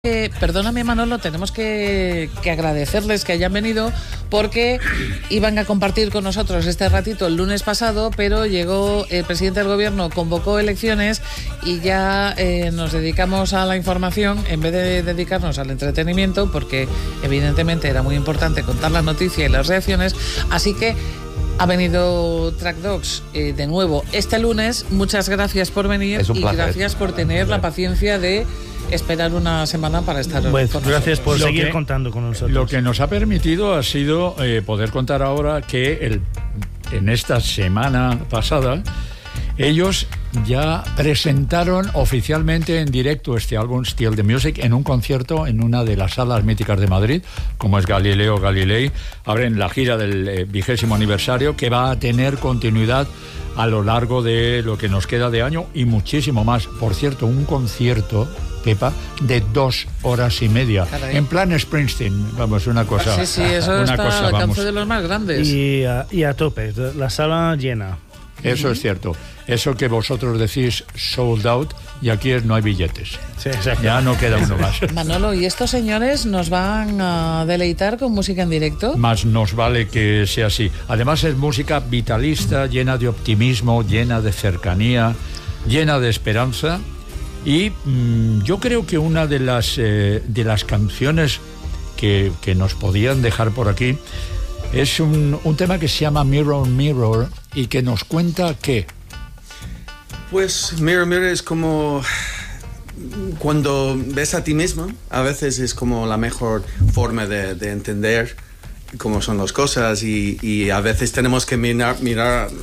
Perdóname, Manolo, tenemos que agradecerles que hayan venido porque iban a compartir con nosotros este ratito el lunes pasado, pero llegó el presidente del gobierno, convocó elecciones y ya nos dedicamos a la información en vez de dedicarnos al entretenimiento, porque evidentemente era muy importante contar la noticia y las reacciones, así que ha venido Track Dogs de nuevo este lunes. Muchas gracias por venir y gracias por tener la paciencia de esperar una semana para estar con nosotros. Gracias por seguir contando con nosotros. Lo que nos ha permitido ha sido poder contar ahora que en esta semana pasada ellos ya presentaron oficialmente en directo este álbum Steal the Music en un concierto en una de las salas míticas de Madrid, como es Galileo Galilei. Abren la gira del 20º aniversario, que va a tener continuidad a lo largo de lo que nos queda de año y muchísimo más. Por cierto, un concierto, Pepa, de 2 horas y media. Caray. En plan Springsteen, vamos, una cosa. Sí, eso está al alcance de los más grandes. Y a tope, la sala llena. Eso es cierto. Eso que vosotros decís sold out, y aquí no hay billetes. Sí, exacto. Ya no queda uno más. Manolo, ¿y estos señores nos van a deleitar con música en directo? Más nos vale que sea así. Además es música vitalista, llena de optimismo, llena de cercanía, llena de esperanza. Y yo creo que una de las canciones que nos podían dejar por aquí es un tema que se llama Mirror Mirror y que nos cuenta que... Pues Mirror Mirror es como cuando ves a ti mismo, a veces es como la mejor forma de entender cómo son las cosas y a veces tenemos que mirarnos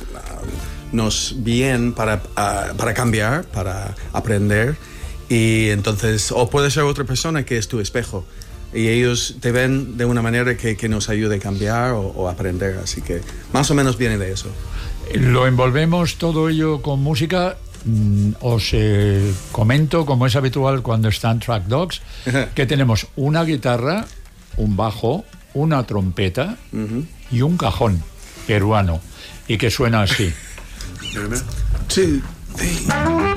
bien para cambiar, para aprender, y entonces o puede ser otra persona que es tu espejo y ellos te ven de una manera que nos ayude a cambiar o aprender, así que más o menos viene de eso. Lo envolvemos todo ello con música. Os comento, como es habitual cuando están Track Dogs, que tenemos una guitarra, un bajo, una trompeta y un cajón peruano, y que suena así. 2, 3